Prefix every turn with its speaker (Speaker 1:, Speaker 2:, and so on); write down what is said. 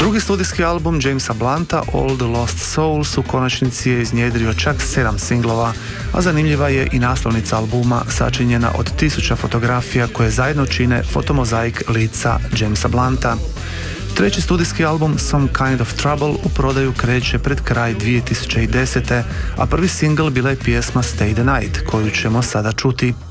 Speaker 1: Drugi studijski album Jamesa Blunta, All the Lost Souls, u konačnici je iznjedrio čak 7 singlova, a zanimljiva je i naslovnica albuma sačinjena od 1000 fotografija koje zajedno čine fotomozaik lica Jamesa Blunta. Treći studijski album Some Kind of Trouble u prodaju kreće pred kraj 2010. a prvi singl bila je pjesma Stay the Night, koju ćemo sada čuti.